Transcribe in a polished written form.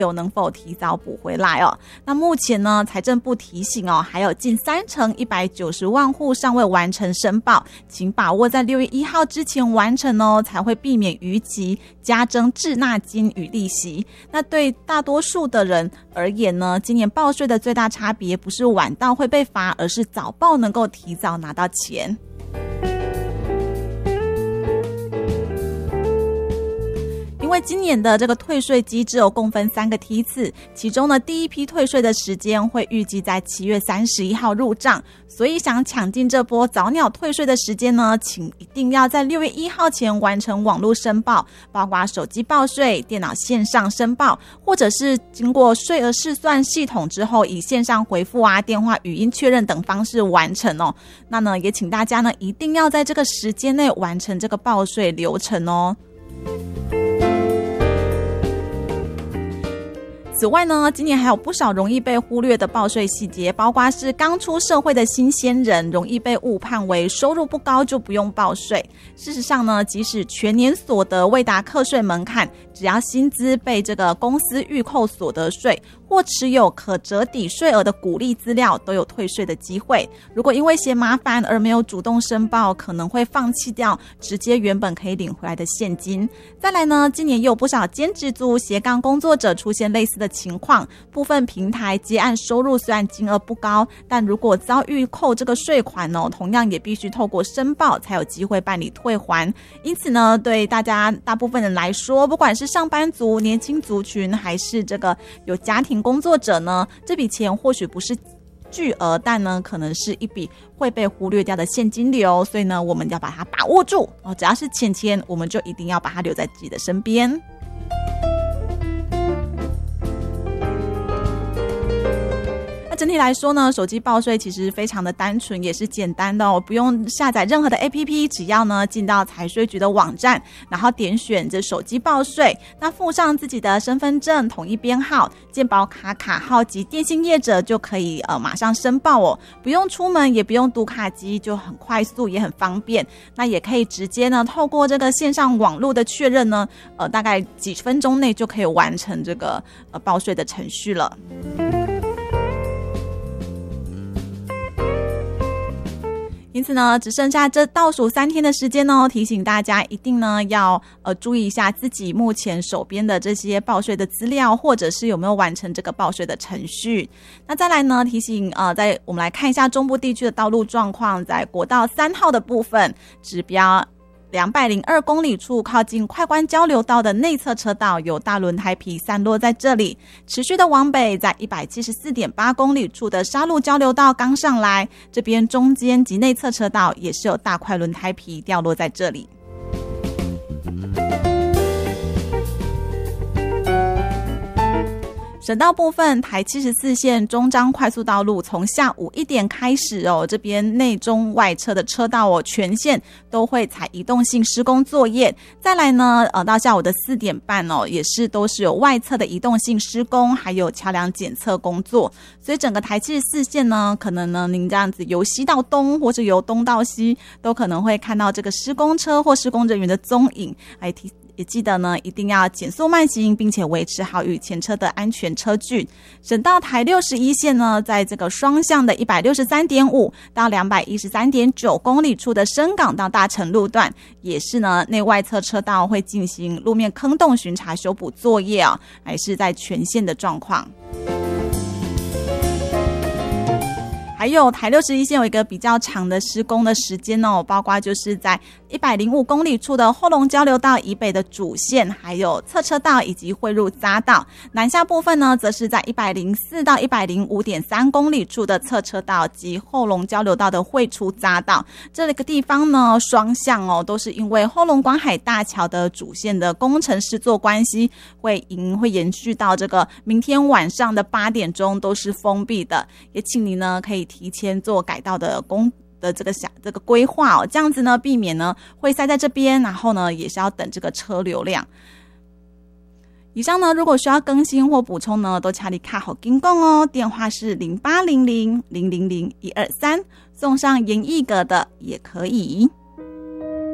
能否提早补回来哦？那目前呢，财政部提醒哦，还有近30%190万户尚未完成申报，请把握在6月1号之前完成哦，才会避免逾期加征滞纳金与利息。那对大多数的人而言呢，今年报税的最大差别不是晚到会被罚，而是早报能够提早拿到钱。因为今年的这个退税机制共分3个梯次，其中呢第一批退税的时间会预计在7月31号入账，所以想抢进这波早鸟退税的时间呢，请一定要在6月1号前完成网络申报，包括手机报税、电脑线上申报，或者是经过税额试算系统之后以线上回复电话语音确认等方式完成哦。那呢也请大家呢一定要在这个时间内完成这个报税流程哦。此外呢，今年还有不少容易被忽略的报税细节，包括是刚出社会的新鲜人容易被误判为收入不高就不用报税。事实上呢，即使全年所得未达课税门槛，只要薪资被这个公司预扣所得税，或持有可折抵税额的股利资料，都有退税的机会。如果因为嫌麻烦而没有主动申报，可能会放弃掉直接原本可以领回来的现金。再来呢，今年也有不少兼职族、斜杠工作者出现类似的情况，部分平台接案收入虽然金额不高，但如果遭预扣这个税款同样也必须透过申报才有机会办理退还。因此呢，对大部分人来说，不管是上班族、年轻族群，还是这个有家庭工作者呢，这笔钱或许不是巨额，但呢可能是一笔会被忽略掉的现金流，所以呢我们要把它把握住哦。只要是钱，我们就一定要把它留在自己的身边。整体来说呢，手机报税其实非常的单纯，也是简单的不用下载任何的 APP， 只要呢进到财税局的网站，然后点选这手机报税，那附上自己的身份证、统一编号、健保卡卡号及电信业者，就可以马上申报哦，不用出门，也不用读卡机，就很快速也很方便。那也可以直接呢透过这个线上网络的确认呢，大概几分钟内就可以完成这个报税的程序了。因此呢，只剩下这倒数3天的时间哦，提醒大家一定呢要注意一下自己目前手边的这些报税的资料，或者是有没有完成这个报税的程序。那再来呢，提醒我们来看一下中部地区的道路状况，在国道3号的部分，指标202公里处靠近快关交流道的内侧车道有大轮胎皮散落在这里，持续的往北，在174.8公里处的沙鹿交流道刚上来，这边中间及内侧车道也是有大块轮胎皮掉落在这里。省道部分，台74线中彰快速道路从下午1点开始这边内中外侧的车道全线都会采移动性施工作业。再来呢，到下午的4点半也是都是有外侧的移动性施工，还有桥梁检测工作。所以整个台74线呢，可能呢您这样子由西到东，或是由东到西，都可能会看到这个施工车或施工人员的踪影。也记得呢，一定要减速慢行，并且维持好与前车的安全车距。省道台61线呢，在这个双向的 163.5 到 213.9 公里处的深港到大成路段，也是呢内外侧车道会进行路面坑洞巡查修补作业还是在全线的状况。还有台61线有一个比较长的施工的时间包括就是在105公里处的后龙交流道以北的主线，还有侧车道以及汇入匝道。南下部分呢，则是在104到 105.3 公里处的侧车道及后龙交流道的汇出匝道。这个地方呢，双向都是因为后龙观海大桥的主线的工程施作关系，会延续到这个明天晚上的8点钟都是封闭的。也请你呢可以提前做改道的这个规划这样子呢避免呢会塞在这边，然后呢也是要等这个车流量。以上呢如果需要更新或补充呢，都请你卡好金讲电话是0800 000 123，送上严艺格的也可以。